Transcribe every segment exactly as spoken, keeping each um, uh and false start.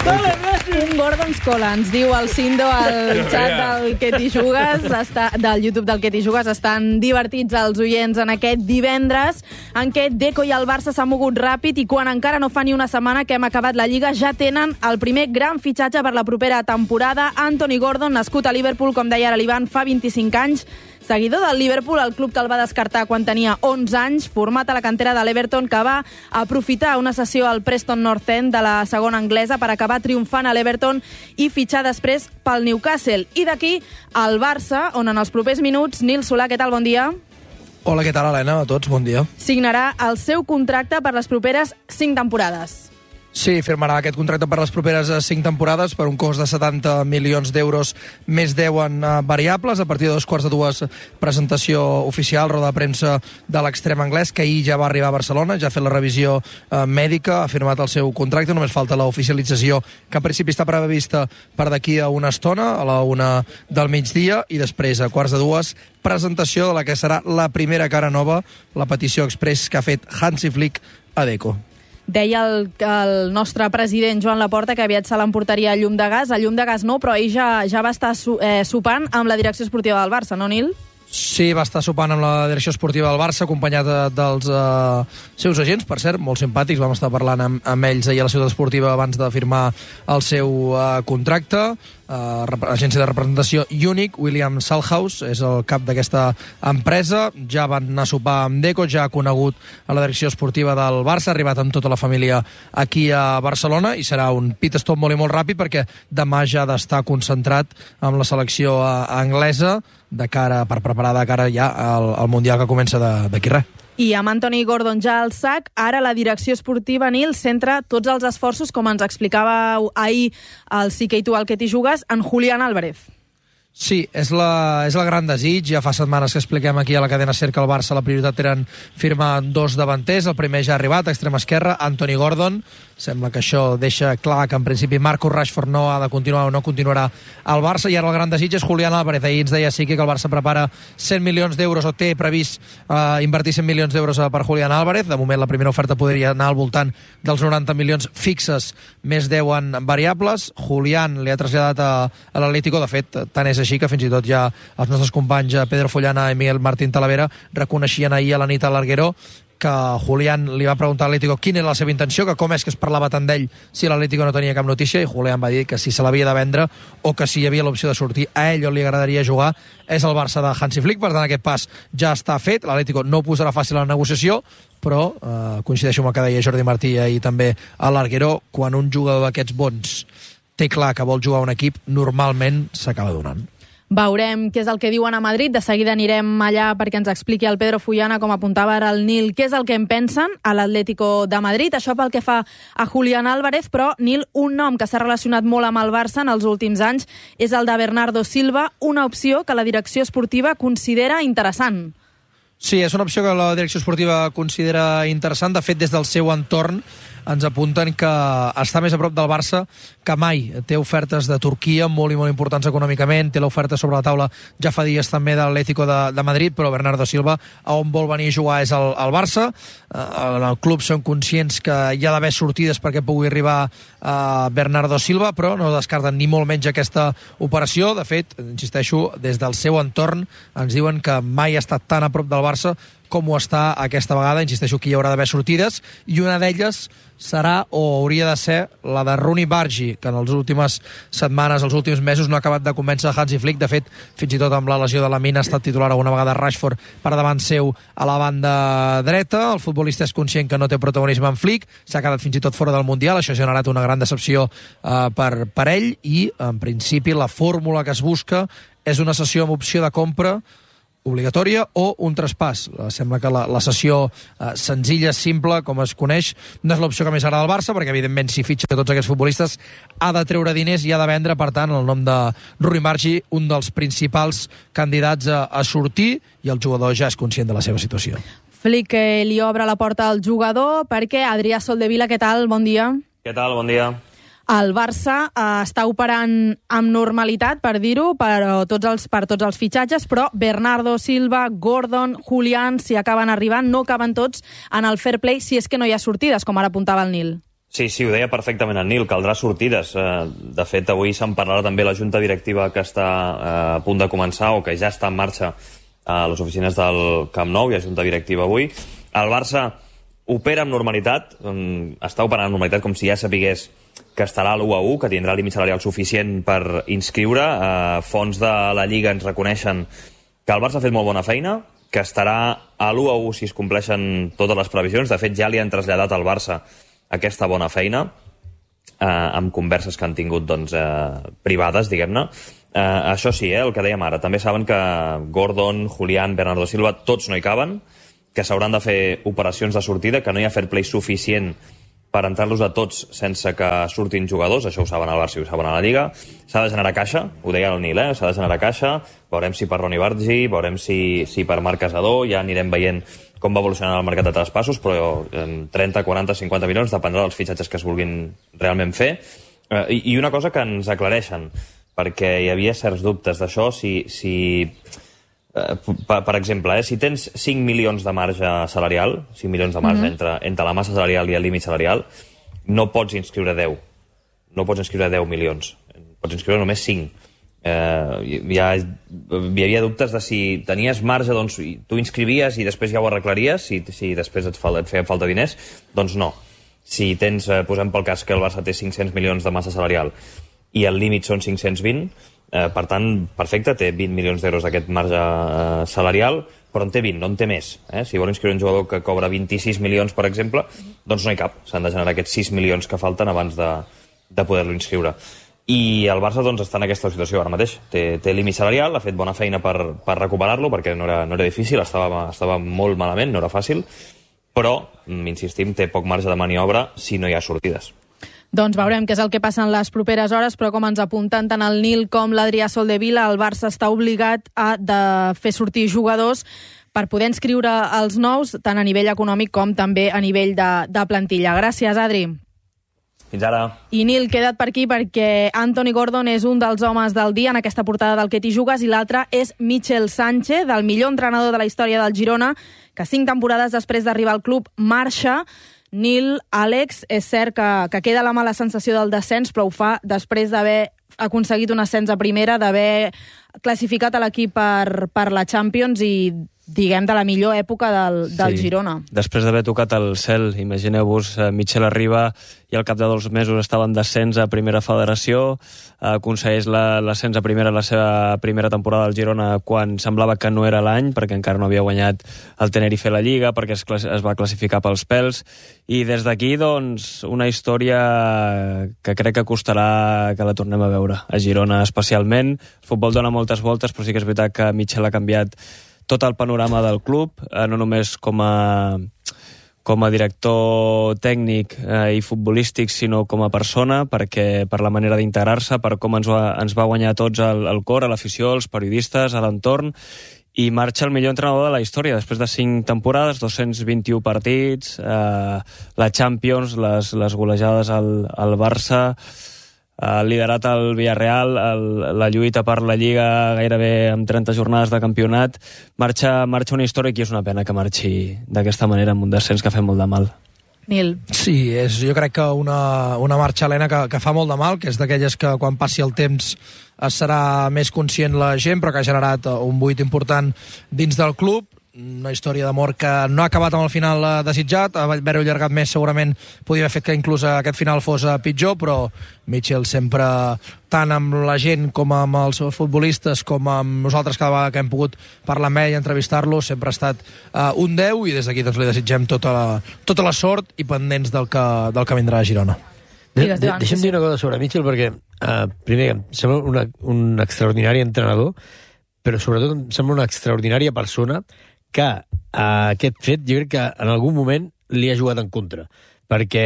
Un Gordon's Cola, ens diu el Sindo al xat del Que t'hi jugues, està, del YouTube del Que t'hi jugues. Estan divertits els oients en aquest divendres en què Deco i el Barça s'han mogut ràpid i quan encara no fa ni una setmana que hem acabat la Lliga ja tenen el primer gran fitxatge per la propera temporada. Anthony Gordon, nascut a Liverpool, com deia ara l'Ivan, fa vint-i-cinc anys. Seguidor del Liverpool, el club que el va descartar quan tenia onze anys, format a la cantera de l'Everton, que va aprofitar una sessió al Preston North End de la segona anglesa per acabar triomfant a l'Everton i fitxar després pel Newcastle. I d'aquí al Barça, on en els propers minuts, Nil Solà, què tal? Bon dia. Hola, què tal, Helena? A tots, bon dia. Signarà el seu contracte per les properes cinc temporades. Sí, firmarà aquest contracte per les properes cinc temporades per un cost de setanta milions d'euros, més deu en variables. A partir de dos quarts de dues, presentació oficial, roda de premsa de l'extrem anglès, que ahir ja va arribar a Barcelona, ja ha fet la revisió eh, mèdica, ha firmat el seu contracte, només falta l'oficialització, que en principi està prevista per d'aquí a una estona, a la una del migdia, i després, a quarts de dues, presentació de la que serà la primera cara nova, la petició express que ha fet Hansi Flick a Deco. Deia el, el nostre president Joan Laporta que aviat se l'emportaria a llum de gas. A llum de gas no, però ell ja, ja va estar su, eh, sopant amb la direcció esportiva del Barça, no, Nil? Sí, va estar sopant amb la direcció esportiva del Barça, acompanyat de, dels uh, seus agents, per cert, molt simpàtics. Vam estar parlant amb, amb ells ahir a la ciutat esportiva abans de firmar el seu uh, contracte. Uh, agència de representació Unic, William Salhaus, és el cap d'aquesta empresa. Ja van anar a sopar amb Deco, ja ha conegut a la direcció esportiva del Barça, ha arribat amb tota la família aquí a Barcelona i serà un pit stop molt i molt ràpid perquè demà ja ha d'estar concentrat amb la selecció uh, anglesa de cara, per preparar de cara ja al, al Mundial que comença d'aquí res. I amb Anthony Gordon ja al sac, ara la direcció esportiva, Nil, centra tots els esforços, com ens explicava ahir el Sí que i tu al Que t'hi jugues, en Julián Álvarez. Sí, és, la, és el gran desig. Ja fa setmanes que expliquem aquí a la cadena SER que el Barça la prioritat eren firmar dos davanters. El primer ja ha arribat, a extrema esquerra, Anthony Gordon. Sembla que això deixa clar que en principi Marcus Rashford no ha de continuar o no continuarà al Barça, i ara el gran desig és Julián Álvarez. Ahir ens deia sí que el Barça prepara cent milions d'euros o té previst uh, invertir cent milions d'euros per Julián Álvarez. De moment la primera oferta podria anar al voltant dels noranta milions fixes, més deu en variables. Julián li ha traslladat a, a l'Atlético, de fet, tant és així que fins i tot ja els nostres companys Pedro Follana i Miguel Martín Talavera reconeixien ahir a la nit a l'Argueró que Julián li va preguntar a l'Atlético quina era la seva intenció, que com és que es parlava tant d'ell si l'Atlético no tenia cap notícia, i Julián va dir que si se l'havia de vendre o que si hi havia l'opció de sortir a ell on li agradaria jugar és el Barça de Hansi Flick. Per tant, aquest pas ja està fet, l'Atlético no posarà fàcil la negociació, però eh, coincideixo amb el que deia Jordi Martí i també a l'Argueró, quan un jugador d'aquests bons té clar que vol jugar a un equip, normalment s'acaba donant. Veurem què és el que diuen a Madrid. De seguida anirem allà perquè ens expliqui el Pedro Follana, com apuntava ara el Nil, què és el que en pensen a l'Atlético de Madrid. Això pel que fa a Julián Álvarez, però, Nil, un nom que s'ha relacionat molt amb el Barça en els últims anys és el de Bernardo Silva, una opció que la direcció esportiva considera interessant. Sí, és una opció que la direcció esportiva considera interessant. De fet, des del seu entorn ens apunten que està més a prop del Barça que mai. Té ofertes de Turquia molt i molt importants econòmicament, té l'oferta sobre la taula ja fa dies també de l'Atlético de, de Madrid, però Bernardo Silva a on vol venir a jugar és el, el Barça. En el club són conscients que hi ha d'haver sortides perquè pugui arribar a Bernardo Silva, però no descarten ni molt menys aquesta operació. De fet, insisteixo, des del seu entorn ens diuen que mai ha estat tan a prop del Barça com ho està aquesta vegada. Insisteixo que hi haurà d'haver sortides, i una d'elles serà o hauria de ser la de Rooney Bargi, que en les últimes setmanes, els últims mesos, no ha acabat de convèncer Hansi Flick. De fet, fins i tot amb la lesió de la Mina ha estat titular alguna vegada Rashford per davant seu a la banda dreta. El futbolista és conscient que no té protagonisme en Flick, s'ha quedat fins i tot fora del Mundial, això ha generat una gran decepció eh, per, per ell, i en principi la fórmula que es busca és una cessió amb opció de compra obligatòria o un traspàs. Sembla que la, la sessió eh, senzilla, simple, com es coneix, no és l'opció que més agrada al Barça, perquè evidentment si fitxa tots aquests futbolistes ha de treure diners i ha de vendre. Per tant, el nom de Rooney Bargi, un dels principals candidats a, a sortir, i el jugador ja és conscient de la seva situació. Flick eh, li obre la porta al jugador perquè Adrià Soldevila, què tal? Bon dia. Què tal? Bon dia. El Barça eh, està operant amb normalitat, per dir-ho, per tots els, per tots els fitxatges, però Bernardo Silva, Gordon, Julián, si acaben arribant, no acaben tots en el fair play si és que no hi ha sortides, com ara apuntava el Nil. Sí, sí, ho deia perfectament el Nil, caldrà sortides. De fet, avui se'n parlarà també la junta directiva que està a punt de començar o que ja està en marxa a les oficines del Camp Nou, hi ha junta directiva avui. El Barça opera amb normalitat, està operant amb normalitat com si ja sapigués que estarà a l'u a u, que tindrà límit salarial suficient per inscriure. Fons de la Lliga ens reconeixen que el Barça ha fet molt bona feina, que estarà a l'u a u si es compleixen totes les previsions. De fet, ja li han traslladat al Barça aquesta bona feina, eh, amb converses que han tingut doncs, eh, privades, diguem-ne. Eh, això sí, eh, el que dèiem ara, també saben que Gordon, Julián, Bernardo Silva, tots no hi caben, que s'hauran de fer operacions de sortida, que no hi ha fair play suficient per entrar-los a tots sense que surtin jugadors, això ho saben al Barça i ho saben a la Lliga. S'ha de generar caixa, ho deia el Nil, eh? S'ha de generar caixa, veurem si per Ronny Bargi, veurem si, si per Marc Casador, ja anirem veient com va evolucionar el mercat de traspassos, però trenta, quaranta, cinquanta milions dependrà dels fitxatges que es vulguin realment fer. Eh, i, I una cosa que ens aclareixen, perquè hi havia certs dubtes d'això, si... si eh, per, per exemple, eh, si tens cinc milions de marge salarial, cinc milions de marge mm-hmm. entre, entre la massa salarial i el límit salarial, no pots inscriure deu. No pots inscriure deu milions. Pots inscriure només cinc. Eh, ja hi havia dubtes de si tenies marge, doncs tu inscrivies i després ja ho arreglaries, si, si després et, fa, et feien falta diners, doncs no. Si tens, eh, posem pel cas que el Barça té cinc-cents milions de massa salarial i el límit són cinc-cents vint, eh, per tant, perfecte, té vint milions d'euros d'aquest marge eh, salarial, però en té vint, no en té més. Eh? Si vol inscriure un jugador que cobra vint-i-sis milions, per exemple, doncs no hi cap. S'han de generar aquests sis milions que falten abans de, de poder-lo inscriure. I el Barça doncs, està en aquesta situació ara mateix. Té, té límit salarial, ha fet bona feina per, per recuperar-lo, perquè no era, no era difícil, estava, estava molt malament, no era fàcil, però, insistim, té poc marge de maniobra si no hi ha sortides. Doncs veurem què és el que passa en les properes hores, però com ens apunten tant el Nil com l'Adrià Soldevila, el Barça està obligat a de fer sortir jugadors per poder inscriure els nous, tant a nivell econòmic com també a nivell de, de plantilla. Gràcies, Adri. Fins ara. I Nil, queda't per aquí perquè Anthony Gordon és un dels homes del dia en aquesta portada del Que t'hi jugues i l'altre és Michel Sánchez, el millor entrenador de la història del Girona, que cinc temporades després d'arribar al club marxa. Nil, Àlex, és cert que, que queda la mala sensació del descens, però ho fa després d'haver aconseguit un ascens a primera, d'haver classificat a l'equip per, per la Champions i diguem, de la millor època del, del sí. Girona. Després d'haver tocat el cel, imagineu-vos, Michel arriba i al cap de dos mesos estava en descens a primera federació, aconsegueix l'ascens a primera la seva primera temporada al Girona quan semblava que no era l'any, perquè encara no havia guanyat el Tenerife a la Lliga, perquè es, es va classificar pels pèls, i des d'aquí, doncs, una història que crec que costarà que la tornem a veure. A Girona, especialment, el futbol dona moltes voltes, però sí que és veritat que Michel ha canviat tot el panorama del club, eh, no només com a, com a director tècnic eh, i futbolístic, sinó com a persona, perquè per la manera d'integrar-se, per com ens va, ens va guanyar tots el, el cor, a l'afició, els periodistes, a l'entorn, i marxa el millor entrenador de la història, després de cinc temporades, dos-cents vint-i-u partits, eh, la Champions, les, les golejades al, al Barça, ha liderat el Villarreal, el, la lluita per la Lliga gairebé amb trenta jornades de campionat. Marxa, marxa una història i és una pena que marxi d'aquesta manera amb un descens que ha fet molt de mal. Nil. Sí, és, jo crec que una, una marxa, Helena, que, que fa molt de mal, que és d'aquelles que quan passi el temps es serà més conscient la gent, però que ha generat un buit important dins del club. Una història d'amor que no ha acabat amb el final desitjat, haver-ho allargat més segurament podia haver fet que inclús aquest final fos pitjor, però Michel sempre, tant amb la gent com amb els futbolistes com amb nosaltres cada vegada que hem pogut parlar amb ell i entrevistar-lo, sempre ha estat uh, un deu i des d'aquí doncs, li desitgem tota la, tota la sort i pendents del que, del que vindrà a Girona. De, de, deixa'm dir una cosa sobre Michel perquè uh, primer em sembla una, un extraordinari entrenador, però sobretot em sembla una extraordinària persona que uh, aquest fet jo crec que en algun moment li ha jugat en contra, perquè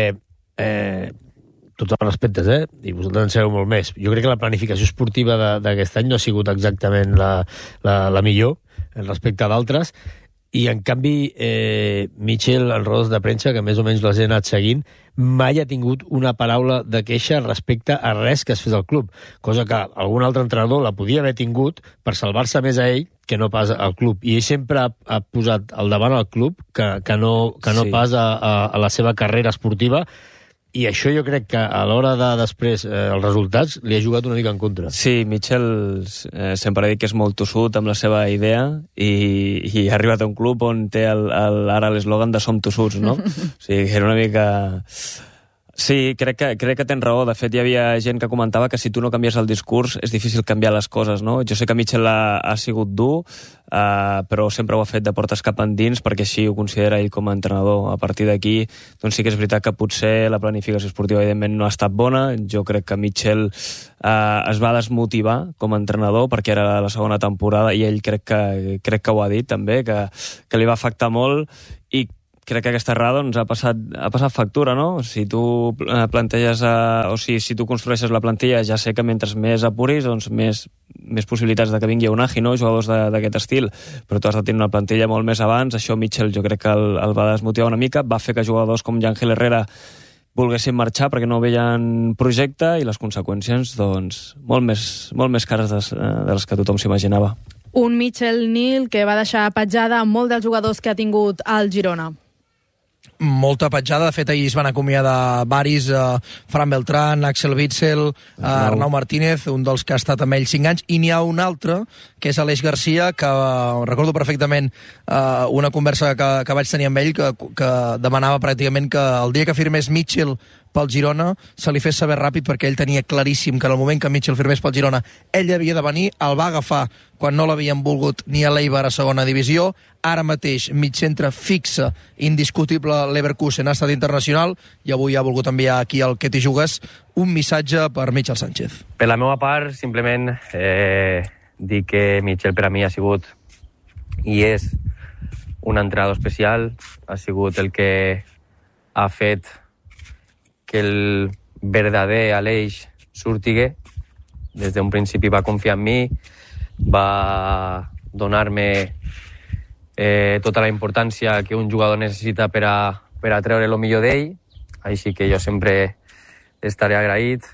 eh, tots els respectes, eh? I vosaltres en sabeu molt més, jo crec que la planificació esportiva d'aquest any no ha sigut exactament la, la, la millor respecte a d'altres, i en canvi eh, Michel en rodes de premsa, que més o menys les he anat seguint, mai ha tingut una paraula de queixa respecte a res que es fes al club, cosa que algun altre entrenador la podia haver tingut per salvar-se més a ell que no pas al club, i ell sempre ha, ha posat al davant al club que, que no, que no sí. pas a, a, a la seva carrera esportiva, I això jo crec que a l'hora de després eh, els resultats li ha jugat una mica en contra. Sí, Mitchell eh, sempre ha dit que és molt tossut amb la seva idea i, i ha arribat a un club on té el, el, ara l'eslògan de som tossuts, no? O sigui, era una mica... Sí, crec que, crec que tens raó. De fet, hi havia gent que comentava que si tu no canvies el discurs és difícil canviar les coses, no? Jo sé que Mitchell ha, ha sigut dur, uh, però sempre ho ha fet de portes cap endins perquè així ho considera ell com a entrenador. A partir d'aquí, doncs sí que és veritat que potser la planificació esportiva evidentment no ha estat bona. Jo crec que Mitchell uh, es va desmotivar com a entrenador perquè era la segona temporada i ell crec que, crec que ho ha dit també, que, que li va afectar molt i crec que aquesta errada doncs, ha, passat, ha passat factura, no? Si tu planteges, a, o sigui, si tu construeixes la plantilla, ja sé que mentre més apuris, doncs més, més possibilitats de que vingui un agi, no? Jugadors d'aquest estil, però tu has de tenir una plantilla molt més abans. Això Mitchell jo crec que el, el va desmotivar una mica, va fer que jugadors com Yangel Herrera volguessin marxar perquè no veien projecte i les conseqüències, doncs, molt més, molt més cares de, de les que tothom s'imaginava. Un Mitchell Nil que va deixar petjada amb molt dels jugadors que ha tingut al Girona. Molta petjada, de fet ahir es van acomiadar varis, eh, Fran Beltrán, Axel Witsel, eh, Arnau Martínez, un dels que ha estat amb ell cinc anys, i n'hi ha un altre, que és Aleix Garcia, que eh, recordo perfectament eh, una conversa que, que vaig tenir amb ell, que, que demanava pràcticament que el dia que firmés Mitchell pel Girona se li fes saber ràpid perquè ell tenia claríssim que en el moment que Mitchell firmés pel Girona ell havia de venir, el va agafar quan no l'havien volgut ni a l'Eibar a segona divisió. Ara mateix mig centre fixa, indiscutible, Leverkusen ha estat internacional i avui ha volgut enviar aquí al Que t'hi jugues un missatge per Mitchell Sánchez. Per la meva part, simplement eh, dir que Mitchell per a mi ha sigut i és un entrenador especial, ha sigut el que ha fet que el verdader Aleix surtigué. Des d'un principi va confiar en mi, va donar-me eh, tota la importància que un jugador necessita per a, per a treure el millor d'ell, així que jo sempre estaré agraït.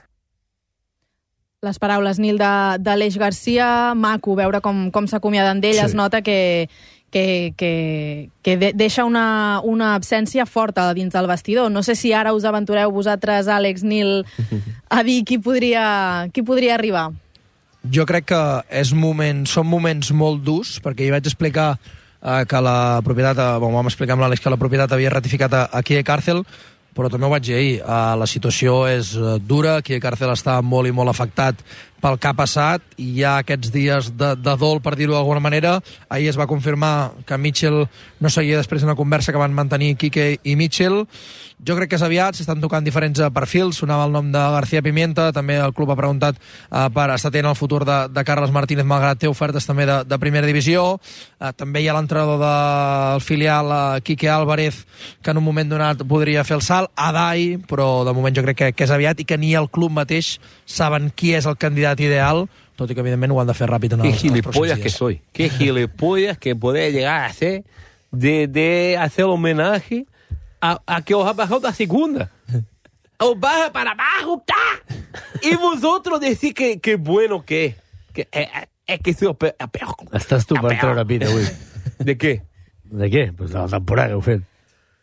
Les paraules, Nil, d'Aleix Garcia, maco veure com, com s'acomiaden d'ell, sí. Es nota que, que, que, que de, deixa una, una absència forta dins del vestidor. No sé si ara us aventureu vosaltres, Àlex, Nil, a dir qui podria, qui podria arribar. Jo crec que és moment, són moments molt durs, perquè hi vaig explicar eh, que la propietat, eh, bon, vam explicar amb l'Àlex que la propietat havia ratificat aquí a Càrcel, però també ho vaig dir ahir, eh, la situació és eh, dura, aquí a Càrcel està molt i molt afectat pel que ha passat, i hi ha aquests dies de, de dol, per dir-ho d'alguna manera. Ahir es va confirmar que Mitchell no seguia després d'una conversa que van mantenir Quique i Mitchell. Jo crec que és aviat, s'estan tocant diferents perfils, sonava el nom de García Pimienta, també el club ha preguntat eh, per estar atent al futur de, de Carles Martínez, malgrat té ofertes també de, de primera divisió. Eh, també hi ha l'entrenador del filial, eh, Quique Álvarez, que en un moment donat podria fer el salt, Adai, però de moment jo crec que, que és aviat i que ni el club mateix saben qui és el candidat ideal, tot i que evidentment ho han de fer ràpid en els, Qué gilipollas que soy, qué gilipollas que poder llegar a ser de, de hacer homenaje a, a que os ha bajado la segunda. Os baja para abajo, ¡tá! Y vosotros decís que, que bueno que, que eh, es que soy peor. Estàs tu per treure pit avui. ¿De qué? De què? Pues de la temporada que heu fet.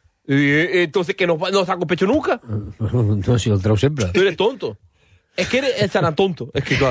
Y, entonces que no, no saco pecho nunca. No, si el treu sempre. Tú eres tonto. És que eres tan tonto, és que clar.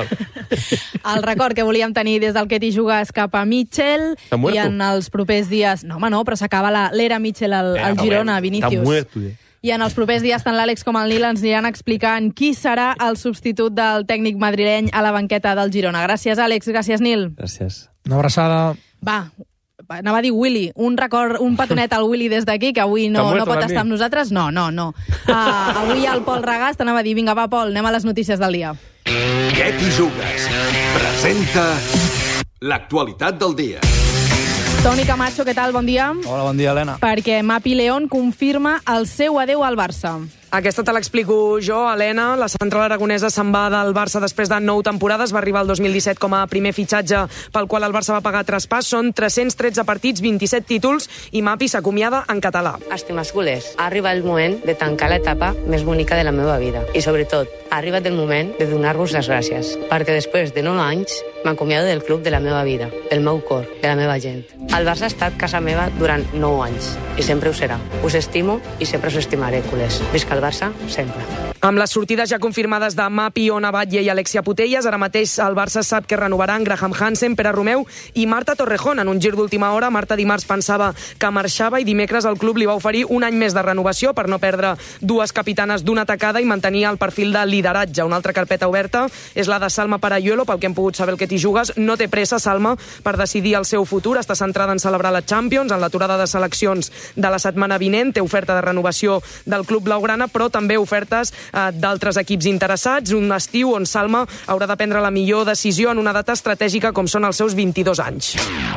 El record que volíem tenir des del Que t'hi jugues cap a Mitchell i en els propers dies... No, home, no, però s'acaba l'era Mitchell al, al Girona, Vinícius. Muerto, ja. I en els propers dies tant l'Àlex com el Nil ens aniran explicant qui serà el substitut del tècnic madrileny a la banqueta del Girona. Gràcies, Àlex. Gràcies, Nil. Gràcies. Una abraçada. Va, anava a dir Willy, un record, un petonet al Willy des d'aquí, que avui no, no pot estar amb nosaltres. No, no, no. Uh, avui el Pol Regàs t'anava a dir, vinga, va, Pol, anem a les notícies del dia. Què t'hi jugues? Presenta l'actualitat del dia. Toni Camacho, què tal? Bon dia. Hola, bon dia, Helena. Perquè Mapi León confirma el seu adeu al Barça. Aquesta te l'explico jo, Helena. La central aragonesa se'n va del Barça després de nou temporades. Va arribar el dos mil disset com a primer fitxatge pel qual el Barça va pagar traspàs. Són tres-cents tretze partits, vint-i-set títols i Mapi s'acomiada en català. Estimats culers, ha arribat el moment de tancar l'etapa més bonica de la meva vida. I sobretot, ha arribat el moment de donar-vos les gràcies, perquè després de nou anys m'acomiado del club de la meva vida, del meu cor, de la meva gent. El Barça ha estat casa meva durant nou anys i sempre ho serà. Us estimo i sempre us estimaré, culers. Visca el Barça, sempre. Amb les sortides ja confirmades de Mapi, Ona Batlle i Alexia Putellas, ara mateix el Barça sap que renovaran Graham Hansen, Pere Romeu i Marta Torrejón. En un gir d'última hora, Marta dimarts pensava que marxava i dimecres el club li va oferir un any més de renovació per no perdre dues capitanes d'una tacada i mantenir el perfil de lideratge. Una altra carpeta oberta és la de Salma Parayuelo, pel que hem pogut saber el que t'hi jugues. No té pressa, Salma, per decidir el seu futur. Està centrada en celebrar la Champions, en l'aturada de seleccions de la setmana vinent. Té oferta de renovació del club blaugrana, però també ofertes eh, d'altres equips interessats. Un estiu on Salma haurà de prendre la millor decisió en una data estratègica com són els seus vint-i-dos anys.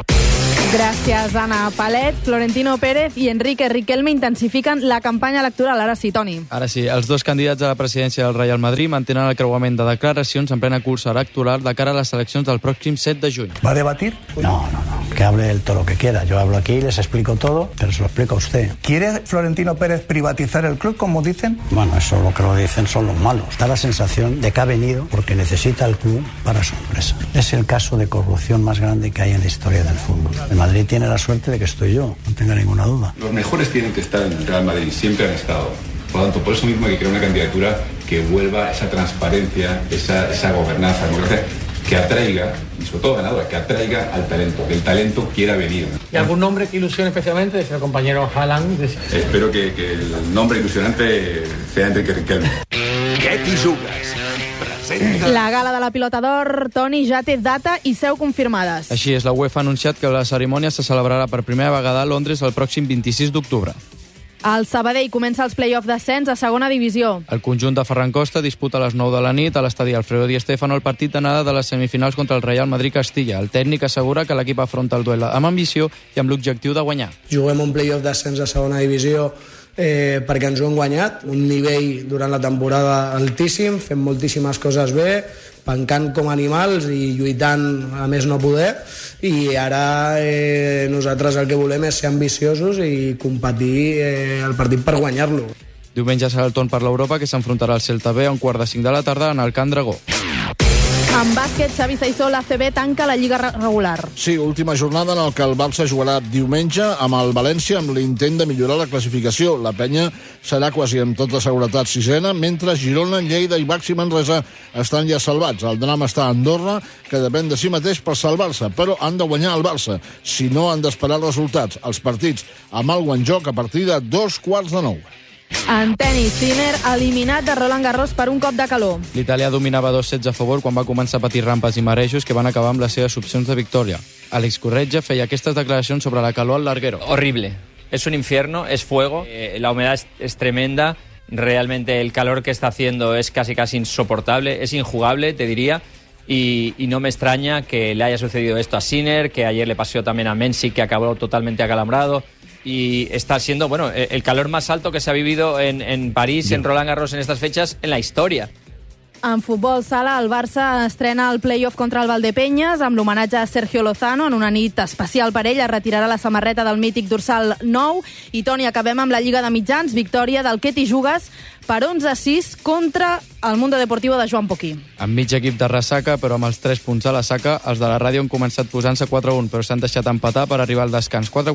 Gràcies, Anna. Palet, Florentino Pérez i Enrique Riquelme intensifiquen la campanya electoral. Ara sí, Toni. Ara sí, els dos candidats a la presidència del Real Madrid mantenen el creuament de declaracions en plena cursa electoral de cara a les eleccions del pròxim set de juny. ¿Va a debatir? No, no, no. Que hable él todo lo que quiera. Yo hablo aquí y les explico todo, pero se lo explico a usted. ¿Quiere Florentino Pérez privatizar el club, como dicen? Bueno, eso lo que lo dicen son los malos. Da la sensación de que ha venido porque necesita el club para su empresa. Es el caso de corrupción más grande que hay en la historia del fútbol. El Madrid tiene la suerte de que estoy yo, no tenga ninguna duda. Los mejores tienen que estar en el Real Madrid, siempre han estado. Por lo tanto, por eso mismo hay que crear una candidatura que vuelva esa transparencia, esa, esa gobernanza democrática, que atraiga, y sobre todo ganadora, que atraiga al talento, que el talento quiera venir. ¿Y algún nombre que ilusione especialmente? Decía el compañero Haaland. Espero que, que el nombre ilusionante sea Enrique Riquelme. Què t'hi jugues? Presenta... La gala de la Pilota d'Or, Toni, ja té data i seu confirmades. Així és, la UEFA ha anunciat que la cerimònia se celebrarà per primera vegada a Londres el pròxim vint-i-sis d'octubre. El Sabadell comença els play-off d'ascens a segona divisió. El conjunt de Ferran Costa disputa a les nou de la nit a l'estadi Alfredo Di Stéfano el partit d'anada de les semifinals contra el Real Madrid-Castilla. El tècnic assegura que l'equip afronta el duel amb ambició i amb l'objectiu de guanyar. Juguem un play-off d'ascens a segona divisió eh, perquè ens ho hem guanyat, un nivell durant la temporada altíssim, fem moltíssimes coses bé, pencant com animals i lluitant a més no poder, i ara eh, nosaltres el que volem és ser ambiciosos i competir eh, el partit per guanyar-lo. Diumenge serà el torn per l'Europa, que s'enfrontarà al Celta B a un quart de cinc de la tarda en el Can Dragó. En bàsquet, Xavi Saissó, l'A C B tanca la Lliga regular. Sí, última jornada en el que el Barça jugarà diumenge amb el València amb l'intent de millorar la classificació. La penya serà quasi amb tota seguretat sisena, mentre Girona, Lleida i Baxi Manresa estan ja salvats. El drama està a Andorra, que depèn de si mateix per salvar-se, però han de guanyar el Barça. Si no, han d'esperar resultats. Els partits amb algo en joc a partir de dos quarts de nou. En tenis, Sinner eliminat de Roland Garros per un cop de calor. L'italià dominava dos sets a favor quan va començar a patir rampes i marejos que van acabar amb les seves opcions de victòria. Àlex Corretja feia aquestes declaracions sobre la calor al larguero. Horrible. Es un infierno, es fuego. Eh, la humedad es, es tremenda. Realmente el calor que está haciendo es casi casi insoportable. Es injugable, te diría. Y, y no me extraña que le haya sucedido esto a Sinner, que ayer le pasó también a Mensik, que acabó totalmente acalambrado. Y está siendo, bueno, el calor más alto que se ha vivido en, en París, en Roland Garros en estas fechas, en la historia. En futbol sala, el Barça estrena el play-off contra el Valdepenyes amb l'homenatge a Sergio Lozano. En una nit especial per ell es retirarà la samarreta del mític dorsal nou. I, Toni, acabem amb la Lliga de Mitjans. Victòria del Què t'hi jugues per onze a sis contra el Mundo Deportivo de Joan Poquí. Amb mig equip de ressaca, però amb els tres punts a la saca, els de la ràdio han començat posant-se quatre a un, però s'han deixat empatar per arribar al descans quatre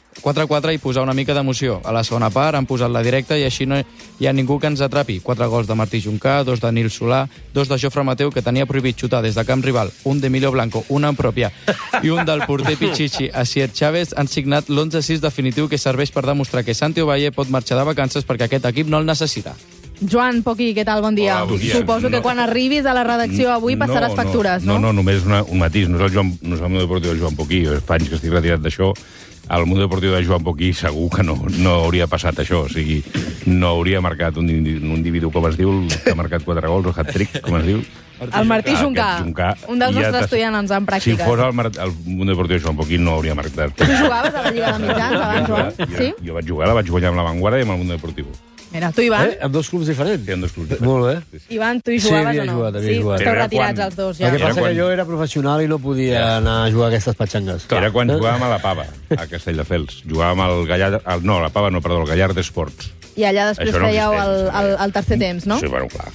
a quatre i posar una mica d'emoció. A la segona part han posat la directa i així no hi ha ningú que ens atrapi. Quatre gols de Martí Juncà, dos de Nil Solà, dos de Jofre Mateu, que tenia prohibit xutar des de camp rival, un d'Emilio Blanco, una en pròpia, i un del porter Pichichi, Asier Chávez, han signat l'onze a sis definitiu que serveix per demostrar que Santi Ovalle pot marxar de vacances perquè aquest equip no el necessita. Joan Poquí, què tal? Bon dia. Hola, bon dia. Suposo que no. quan arribis a la redacció avui passaràs no, factures, no? No, no, només una, un matís. No és el, Joan, no és el Mundo Deportiu de Joan Poquí. Jo fa anys que estic retirat d'això. Al Mundo Deportiu de Joan Poquí segur que no, no hauria passat això. O sigui, no hauria marcat un, un individu, com es diu, que ha marcat quatre gols, el hat-trick, com es diu? El Martí Juncà, un dels nostres estudiants en pràctiques. Si fos el, el Mundo Deportiu de Joan Poquí no hauria marcat. Tu jugaves a la Lliga de Mitjans abans, Joan? Sí? Jo, jo vaig jugar, la vaig guanyar amb la Vanguardia i amb el Mundo Deportiu. Mira, tu, Ivan? Eh? Amb dos clubs diferents? Sí, amb dos clubs diferents. Molt bé. Ivan, tu hi jugaves sí, o no? Jugat, sí, jugat. esteu retirats quan... els dos, ja. El que passa quan... que jo era professional i no podia ja. anar a jugar a aquestes patxangues. Era quan jugàvem a la Pava, a Castelldefels. Jugàvem al Gallar... Al, no, la Pava no, perdó, el Gallar d'Esports. I allà després no fèieu el, el, el tercer temps, no? Sí, bueno, clar. Es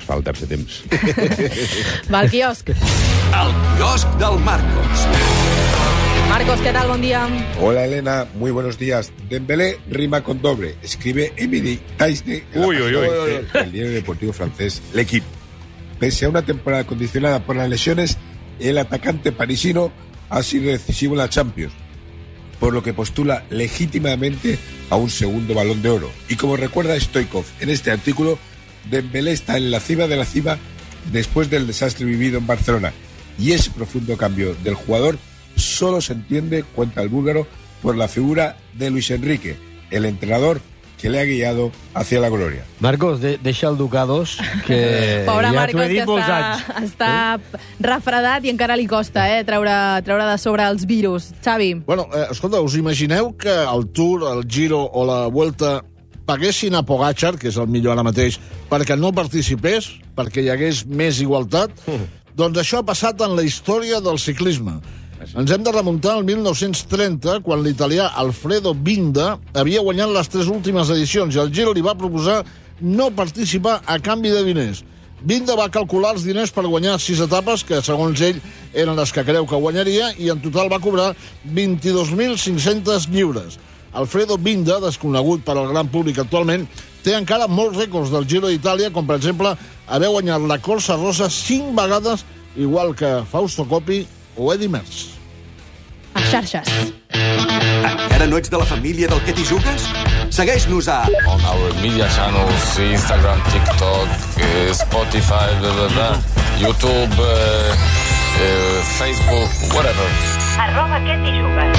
fa el tercer temps. Va al quiosc. El quiosc del Marcos. Marcos, ¿qué tal? Buen día. Hola, Elena. Muy buenos días. Dembélé rima con doble. Escribe Emily Tyson en Uy, uy, uy. el diario deportivo francés L'Équipe. Pese a una temporada condicionada por las lesiones, el atacante parisino ha sido decisivo en la Champions, por lo que postula legítimamente a un segundo Balón de Oro. Y como recuerda Stoichkov en este artículo, Dembélé está en la cima de la cima después del desastre vivido en Barcelona. Y ese profundo cambio del jugador solo se entiende, cuenta el búlgaro, por la figura de Luis Enrique, el entrenador que le ha guiado hacia la gloria. Marcos, de, deixa el Ducados, que Pobre ja Marcos, t'ho he que dit molts està, anys. està refredat i encara li costa eh, treure, treure de sobre els virus. Xavi. Bueno, eh, escolta, us imagineu que el Tour, el Giro o la Vuelta paguessin a Pogacar, que és el millor ara mateix, perquè no participés, perquè hi hagués més igualtat? Mm. Doncs això ha passat en la història del ciclisme. Ens hem de remuntar al mil nou-cents trenta, quan l'italià Alfredo Binda havia guanyat les tres últimes edicions i el Giro li va proposar no participar a canvi de diners. Binda va calcular els diners per guanyar sis etapes, que segons ell eren les que creu que guanyaria, i en total va cobrar vint-i-dos mil cinc-cents lliures. Alfredo Binda, desconegut per al gran públic actualment, té encara molts rècords del Giro d'Itàlia, com per exemple haver guanyat la Corsa Rosa cinc vegades, igual que Fausto Coppi o Eddy Merckx. A xarxes. Encara no ets de la família del Que t'hi jugues? Segueix-nos a... On our media channels, Instagram, TikTok, eh, Spotify, blah, blah, blah, YouTube, eh, eh, Facebook, whatever. Arroba Que t'hi jugues.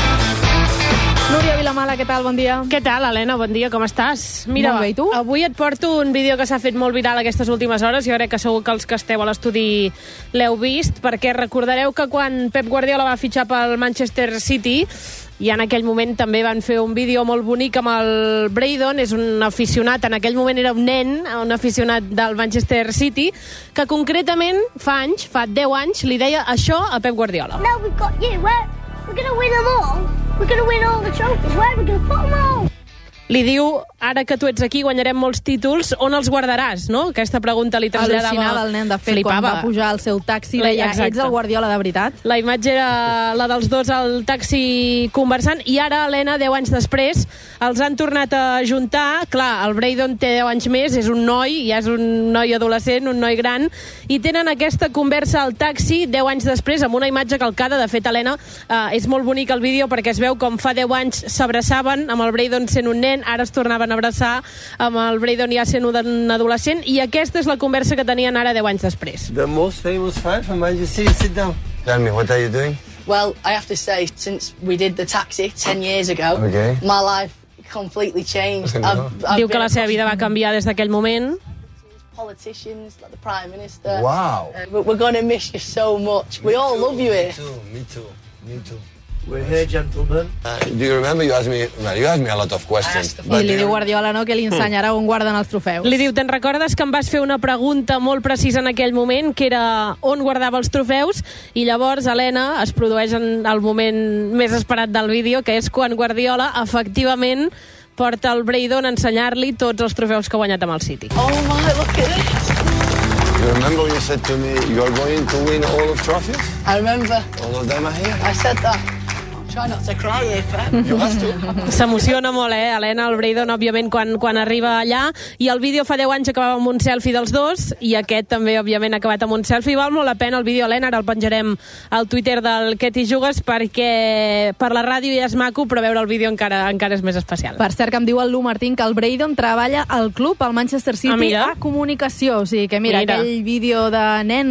Núria Vilamala, què tal? Bon dia. Què tal, Helena? Bon dia, com estàs? Mira, Molt bé, i tu? avui et porto un vídeo que s'ha fet molt viral aquestes últimes hores. Jo crec que segur que els que esteu a l'estudi l'heu vist, perquè recordareu que quan Pep Guardiola va fitxar pel Manchester City, i en aquell moment també van fer un vídeo molt bonic amb el Braydon, és un aficionat, en aquell moment era un nen, un aficionat del Manchester City, que concretament fa anys, fa deu anys, li deia això a Pep Guardiola. Now we've got you. We're, we're going to win them all. We're going to win all the trophies. Where are we going to put them all? Li diu, ara que tu ets aquí guanyarem molts títols, on els guardaràs, no? Aquesta pregunta li traslladava... Al·lucinava el nen, de fet, Flipava. quan va pujar al seu taxi, deia, Exacte. ets el Guardiola de veritat? La imatge era la dels dos al taxi conversant, i ara, Helena, deu anys després, els han tornat a juntar. Clar, el Braydon té deu anys més, és un noi, ja és un noi adolescent, un noi gran, i tenen aquesta conversa al taxi deu anys després, amb una imatge calcada. De fet, Helena, eh, és molt bonic el vídeo perquè es veu com fa deu anys s'abraçaven, amb el Braydon sent un nen, ara es tornaven a abraçar amb el Braydon ja sent un adolescent, i aquesta és la conversa que tenien ara deu anys després. The most famous fan from Manchester City. Sit down. Tell me, what are you doing? Well, I have to say, since we did the taxi ten years ago, Okay. my life completely changed. No. I've, I've Diu que been la seva vida va canviar des d'aquell moment. politicians, like the Prime Minister. Wow. Uh, but we're going to miss you so much. We all love you here. Me too, me too, me too. We're here, gentlemen. Uh, do you remember you asked me? Well, you asked me a lot of questions. I li diu Guardiola, no?, que li ensenyarà on guarden els trofeus. Li diu, te'n recordes que em vas fer una pregunta molt precisa en aquell moment, que era on guardava els trofeus? I llavors, Helena, es produeix en el moment més esperat del vídeo, que és quan Guardiola, efectivament, porta el Braydon a ensenyar-li tots els trofeus que ha guanyat amb el City. Oh my, look at this. You remember you said to me, you're going to win all of trophies? I remember. All of them are here. I said that. Try not to cry here, Pep. You have to. S'emociona molt, eh, Helena, el Braydon, òbviament, quan, quan arriba allà, i el vídeo fa deu anys acabava amb un selfie dels dos, i aquest també, òbviament, ha acabat amb un selfie. Val molt la pena el vídeo, Helena, ara el penjarem al Twitter del Que t'hi jugues, perquè per la ràdio ja és maco, però veure el vídeo encara, encara és més especial. Per cert, que em diu el Lu Martín que el Braydon treballa al club, al Manchester City, ah, a comunicació. O sigui que, mira, mira. aquell vídeo de nen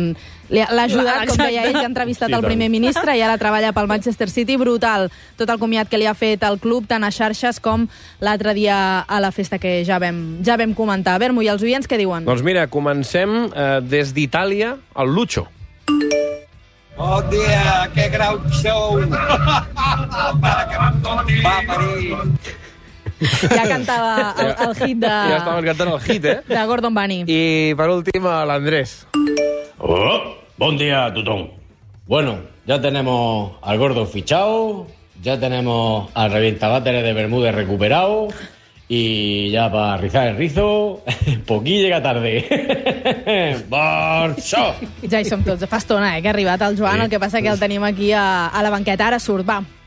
l'ha ajudat, com deia ell, que ha entrevistat Sí, el primer ministre i ara treballa pel Manchester City. Brutal tot el comiat que li ha fet al club, tant a xarxes com l'altre dia a la festa que ja vam, ja vam comentar. Bermo, i els oients què diuen? Doncs mira, comencem eh, des d'Itàlia, el Lucho. Bon dia, que grau show! Para que va a parir! Ja cantava el, el hit de... Ja estàvem cantant el hit, eh? De Gordon Bunny. I per últim, l'Andrés. Oh, buen día a Tutón. Bueno, ya tenemos al gordo fichado, ya tenemos al revientaváteres de Bermúdez recuperado Y ya para rizar el rizo, Poquí llega tarde. Barça! Ja hi som tots. Fa estona, eh, que ha arribat el Joan, Sí. el que passa que el tenim aquí a, a la banqueta. Ara surt, va.